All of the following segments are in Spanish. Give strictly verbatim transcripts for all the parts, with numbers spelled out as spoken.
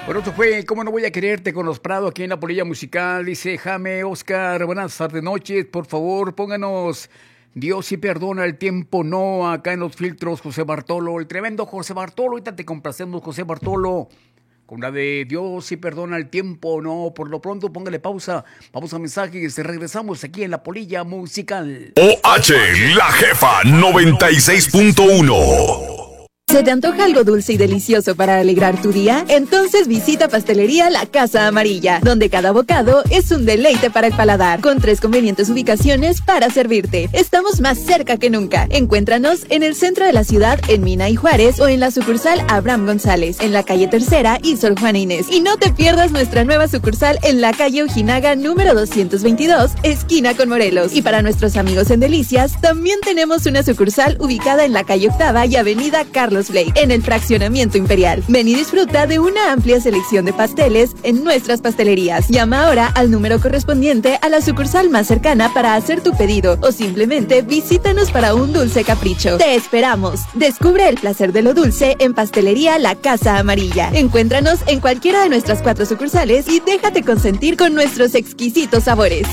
Bueno, esto fue ¿Cómo no voy a quererte? Con Los Prado aquí en la Polilla Musical. Dice Jame, Oscar, buenas tardes, noches. Por favor, pónganos Dios sí perdona, el tiempo no. Acá en los filtros, José Bartolo, el tremendo José Bartolo. Ahorita te complacemos, José Bartolo, con la de Dios sí perdona, el tiempo no. Por lo pronto, póngale pausa. Vamos a mensajes. Regresamos aquí en la Polilla Musical. O H, la jefa noventa y seis punto uno. ¿Se te antoja algo dulce y delicioso para alegrar tu día? Entonces visita Pastelería La Casa Amarilla, donde cada bocado es un deleite para el paladar, con tres convenientes ubicaciones para servirte. Estamos más cerca que nunca. Encuéntranos en el centro de la ciudad, en Mina y Juárez, o en la sucursal Abraham González, en la calle Tercera y Sor Juana Inés. Y no te pierdas nuestra nueva sucursal en la calle Ojinaga número doscientos veintidós, esquina con Morelos. Y para nuestros amigos en Delicias, también tenemos una sucursal ubicada en la calle Octava y avenida Carlos Blake, en el fraccionamiento Imperial. Ven y disfruta de una amplia selección de pasteles en nuestras pastelerías. Llama ahora al número correspondiente a la sucursal más cercana para hacer tu pedido, o simplemente visítanos para un dulce capricho. ¡Te esperamos! Descubre el placer de lo dulce en Pastelería La Casa Amarilla. Encuéntranos en cualquiera de nuestras cuatro sucursales y déjate consentir con nuestros exquisitos sabores.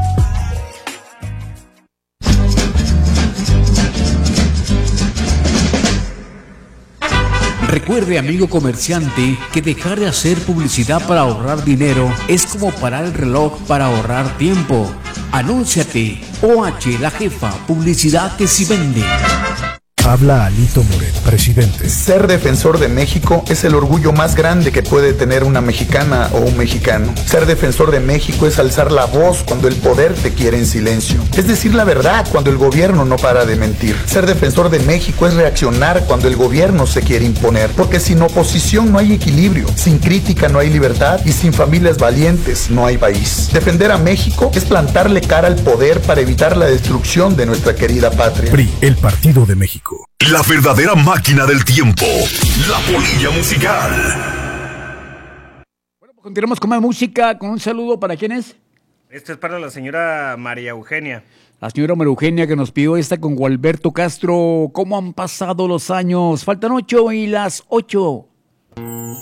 Recuerde, amigo comerciante, que dejar de hacer publicidad para ahorrar dinero es como parar el reloj para ahorrar tiempo. Anúnciate. O H, la jefa, publicidad que sí vende. Habla Alito Moreno, presidente. Ser defensor de México es el orgullo más grande que puede tener una mexicana o un mexicano. Ser defensor de México es alzar la voz cuando el poder te quiere en silencio. Es decir la verdad cuando el gobierno no para de mentir. Ser defensor de México es reaccionar cuando el gobierno se quiere imponer. Porque sin oposición no hay equilibrio, sin crítica no hay libertad y sin familias valientes no hay país. Defender a México es plantarle cara al poder para evitar la destrucción de nuestra querida patria. P R I, el Partido de México. La verdadera máquina del tiempo. La Polilla Musical. Bueno, pues continuamos con más música, con un saludo para quién es. Esto es para la señora María Eugenia. La señora María Eugenia que nos pidió esta con Gualberto Castro. ¿Cómo han pasado los años? Faltan ocho y las ocho.